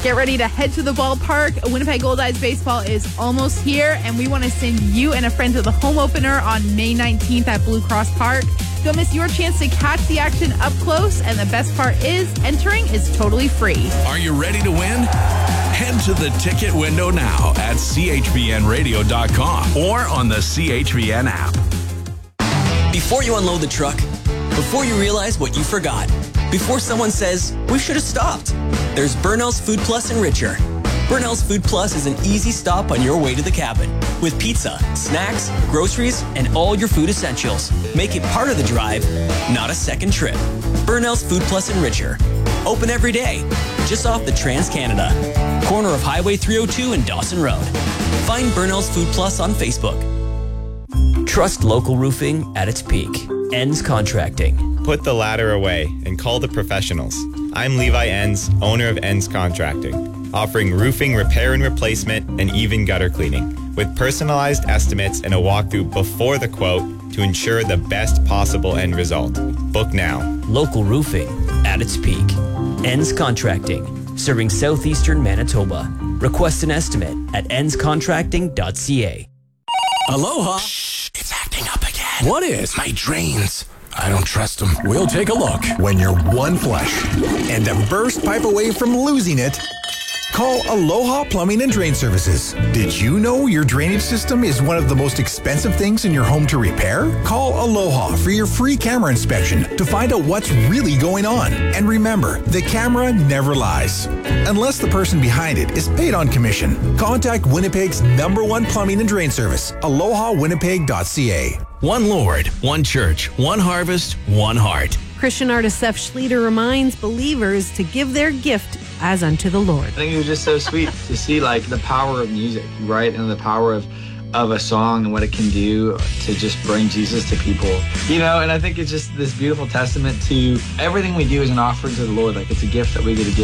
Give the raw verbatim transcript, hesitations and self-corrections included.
Get ready to head to the ballpark. Winnipeg Goldeyes baseball is almost here, and we want to send you and a friend to the home opener on May nineteenth at Blue Cross Park. Don't miss your chance to catch the action up close, and the best part is entering is totally free. Are you ready to win? Head to the ticket window now at c h b n radio dot com or on the C H B N app. Before you unload the truck, before you realize what you forgot, before someone says, we should have stopped, there's Burnell's Food Plus and Richer. Burnell's Food Plus is an easy stop on your way to the cabin with pizza, snacks, groceries, and all your food essentials. Make it part of the drive, not a second trip. Burnell's Food Plus and Richer. Open every day, just off the Trans-Canada, corner of Highway three oh two and Dawson Road. Find Burnell's Food Plus on Facebook. Trust local roofing at its peak. Enns Contracting. Put the ladder away and call the professionals. I'm Levi Enns, owner of Enns Contracting, offering roofing repair and replacement and even gutter cleaning, with personalized estimates and a walkthrough before the quote to ensure the best possible end result. Book now. Local roofing at its peak. Enns Contracting, serving southeastern Manitoba. Request an estimate at enns contracting dot c a. Aloha. Shh, it's acting up again. What is? My drains. I don't trust them. We'll take a look. When you're one flush and a burst pipe away from losing it, call Aloha Plumbing and Drain Services. Did you know your drainage system is one of the most expensive things in your home to repair? Call Aloha for your free camera inspection to find out what's really going on. And remember, the camera never lies. Unless the person behind it is paid on commission. Contact Winnipeg's number one plumbing and drain service, aloha winnipeg dot c a. One Lord, one church, one harvest, one heart. Christian artist Seth Schlueter reminds believers to give their gift as unto the Lord. I think it was just so sweet to see like the power of music, right? And the power of, of a song and what it can do to just bring Jesus to people, you know? And I think it's just this beautiful testament to everything we do is an offering to the Lord. Like it's a gift that we get to give.